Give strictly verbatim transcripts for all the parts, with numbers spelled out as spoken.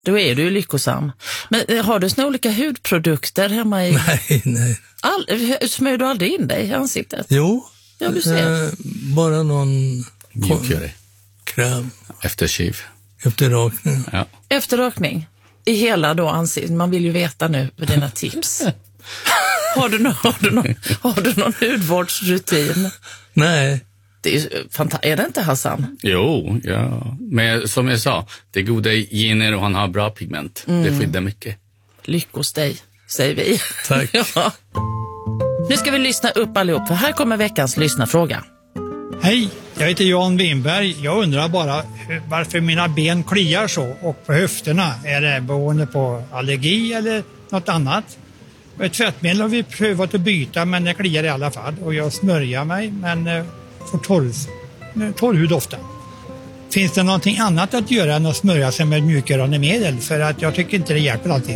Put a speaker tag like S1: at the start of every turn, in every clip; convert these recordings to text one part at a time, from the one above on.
S1: Då är du ju lyckosam. Men har du såna olika hudprodukter hemma i...
S2: Nej, nej.
S1: All... Smör du aldrig in dig i ansiktet?
S2: Jo,
S1: ja, du ser.
S2: Eh, bara någon...
S3: Mjukgöre.
S2: Kräm.
S3: Efter skiv.
S2: Efter rakning.
S3: Ja.
S1: Efter rakning? I hela då ansiktet. Man vill ju veta nu med dina tips. har, du någon, har, du någon, har du någon hudvårdsrutin?
S2: Nej.
S1: Det är, fanta- är det inte, Hassan?
S3: Jo, ja. Men som jag sa, det är goda gener och han har bra pigment. Mm. Det skyddar mycket.
S1: Lyckos dig, säger vi.
S2: Tack.
S1: ja. Nu ska vi lyssna upp allihop, för här kommer veckans lyssnarfråga.
S4: Hej, jag heter Jan Winberg. Jag undrar bara varför mina ben kliar så och på höfterna. Är det beroende på allergi eller något annat? Ett tvättmedel har vi prövat att byta, men det kliar i alla fall. Och jag smörjer mig, men får torr, torr hud ofta. Finns det någonting annat att göra än att smörja sig med mjukgörande medel? För att jag tycker inte det hjälper alltid.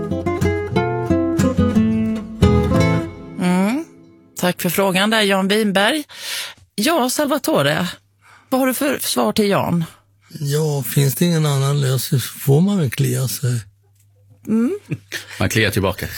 S1: Mm. Tack för frågan där, Jan Winberg. Ja, Salvatore, vad har du för svar till Jan?
S2: Ja, finns det ingen annan lösning så får man väl klia sig.
S1: Mm.
S3: Man kliar tillbaka.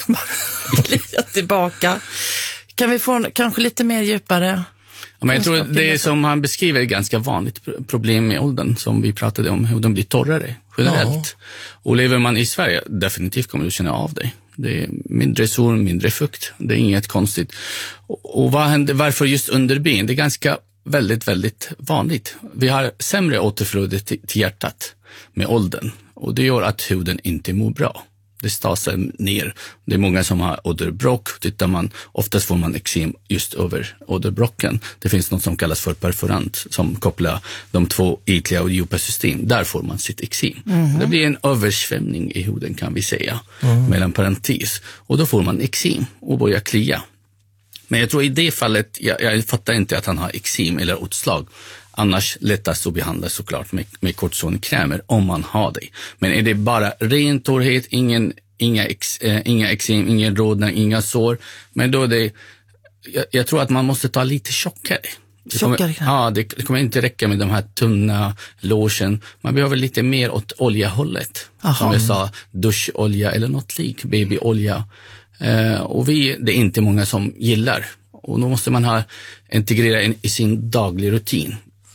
S1: Kliar tillbaka. Kan vi få kanske lite mer djupare?
S3: Ja, men jag tror det är som han beskriver ett ganska vanligt problem med åldern som vi pratade om, hur de blir torrare generellt. Ja. Och lever man i Sverige, definitivt kommer du känna av dig. Det är mindre sol, mindre fukt. Det är inget konstigt. Och, och vad händer, varför just underben? Det är ganska väldigt, väldigt vanligt. Vi har sämre återflöde till, till hjärtat med åldern. Och det gör att huden inte mår bra. Det stasar ner. Det är många som har åderbråck. Tittar man, oftast får man eksem just över åderbråcken. Det finns något som kallas för perforant som kopplar de två ytliga och djupa system. Där får man sitt eksem. Mm-hmm. Det blir en översvämning i huden kan vi säga. Mm. Mellan parentes. Och då får man eksem och börjar klia. Men jag tror i det fallet, jag, jag fattar inte att han har eksem eller utslag. Annars lättast att behandla såklart med, med kortisonkrämer om man har det. Men är det bara ren torrhet, ingen, inga, ex, äh, inga eksem, ingen rodnad, inga sår. Men då är det, jag, jag tror att man måste ta lite tjockare. Det kommer, ja, det, det kommer inte räcka med de här tunna lotion. Man behöver lite mer åt oljehållet. Aha. Som jag sa, duscholja eller något lik, babyolja. Uh, och vi, det är inte många som gillar. Och då måste man ha integrera in i sin daglig rutin.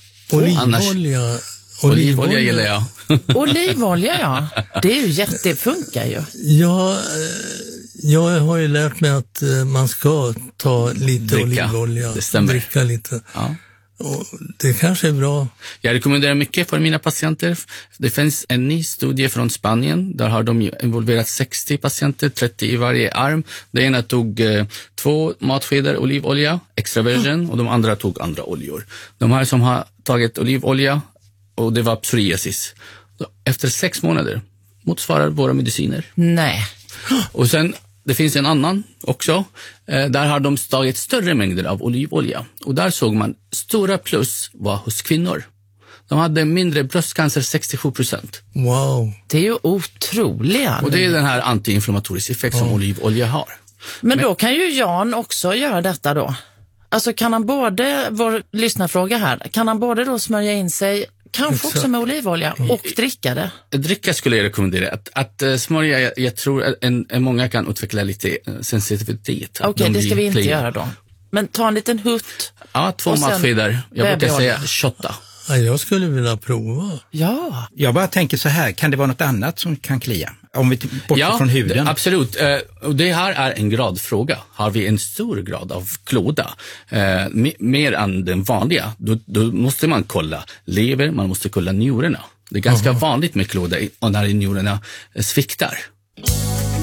S2: Olivolja.
S3: Olivolja gillar jag.
S1: Olivolja, ja. Det är ju jätte, funkar ju.
S2: Ja, jag har ju lärt mig att man ska ta lite dricka. Olivolja.
S3: Det stämmer.
S2: Dricka lite.
S3: Ja.
S2: Och det kanske är bra.
S3: Jag rekommenderar mycket för mina patienter. Det finns en ny studie från Spanien. Där har de involverat sextio patienter, trettio i varje arm. Det ena tog eh, två matskedar olivolja, extra virgin, och de andra tog andra oljor. De här som har tagit olivolja, och det var psoriasis. Efter sex månader motsvarar våra mediciner.
S1: Nej.
S3: Och sen det finns en annan också. Eh, där har de tagit större mängder av olivolja. Och där såg man stora plus var hos kvinnor. De hade mindre bröstcancer, sextiosju procent.
S2: Wow.
S1: Det är ju otroliga.
S3: Och det är den här antiinflammatoriska effekt som oh. olivolja har.
S1: Men, Men då kan ju Jan också göra detta då. Alltså kan han både, vår lyssnarfråga här, kan han både då smörja in sig, kanske också med olivolja, och dricka det?
S3: Dricka skulle jag rekommendera. Att, att uh, smörja, jag, jag tror att en, en många kan utveckla lite uh, sensitivitet.
S1: Okej, okay, de det ska vi inte kliar. göra då. Men ta en liten hutt.
S3: Ja, två matskedar. Jag brukar säga shotta.
S2: Ja, jag skulle vilja prova.
S1: Ja.
S5: Jag bara tänker så här, kan det vara något annat som kan klia? Om vi bortser
S3: ja,
S5: från huden?
S3: Ja, absolut. Uh, och det här är en gradfråga. Har vi en stor grad av klåda, uh, m- mer än den vanliga, då, då måste man kolla lever, man måste kolla njurarna. Det är ganska uh-huh. vanligt med klåda när njurarna sviktar.